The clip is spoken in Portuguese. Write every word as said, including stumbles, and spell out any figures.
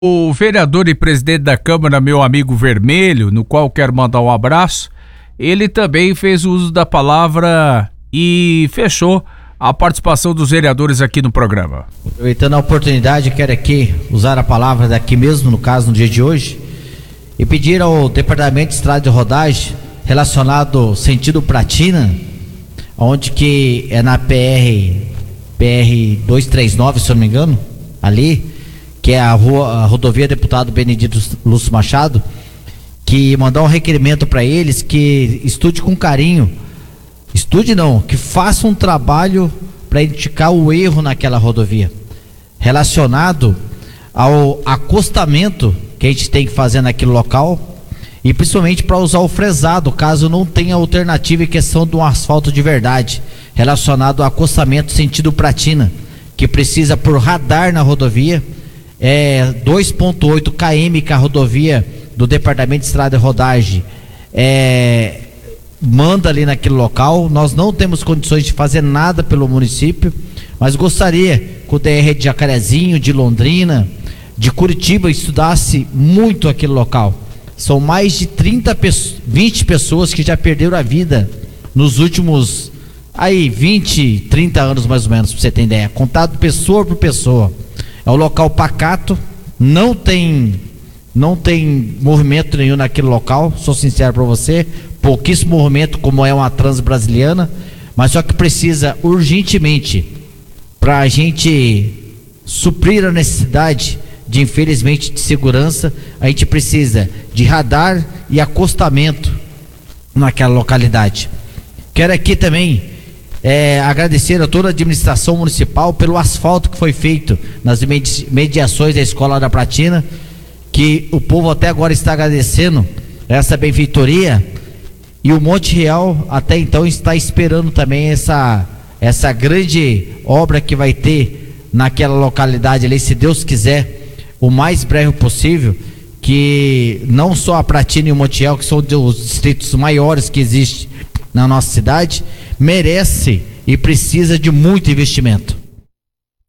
O vereador e presidente da Câmara, meu amigo Vermelho, no qual quero mandar um abraço, ele também fez uso da palavra e fechou a participação dos vereadores aqui no programa. Aproveitando a oportunidade, quero aqui usar a palavra daqui mesmo, no caso, no dia de hoje, e pedir ao Departamento de Estrada de Rodagem, relacionado sentido Pratina, onde que é na P R, P R duzentos e trinta e nove, se eu não me engano, ali, que é a, rua, a rodovia Deputado Benedito Lúcio Machado, que mandar um requerimento para eles que estude com carinho, estude não, que faça um trabalho para identificar o erro naquela rodovia, relacionado ao acostamento que a gente tem que fazer naquele local, e principalmente para usar o fresado, caso não tenha alternativa em questão de um asfalto de verdade, relacionado ao acostamento sentido Pratina, que precisa por radar na rodovia. É dois ponto oito quilômetros que a rodovia do Departamento de Estrada e Rodagem é, manda ali naquele local. Nós não temos condições de fazer nada pelo município, mas gostaria que o D R de Jacarezinho, de Londrina, de Curitiba estudasse muito aquele local. São mais de trinta, vinte pessoas que já perderam a vida nos últimos aí vinte, trinta anos mais ou menos, pra você ter ideia, contado pessoa por pessoa. É um local pacato, não tem não tem movimento nenhum naquele local, sou sincero para você, pouquíssimo movimento, como é uma Transbrasiliana, mas só que precisa urgentemente, para a gente suprir a necessidade de, infelizmente, de segurança, a gente precisa de radar e acostamento naquela localidade. Quero aqui também É, agradecer a toda a administração municipal pelo asfalto que foi feito nas medi- mediações da Escola da Pratina, que o povo até agora está agradecendo essa benfeitoria, e o Monte Real até então está esperando também essa, essa grande obra que vai ter naquela localidade ali, se Deus quiser, o mais breve possível, que não só a Pratina e o Monte Real, que são os distritos maiores que existem na nossa cidade, merece e precisa de muito investimento.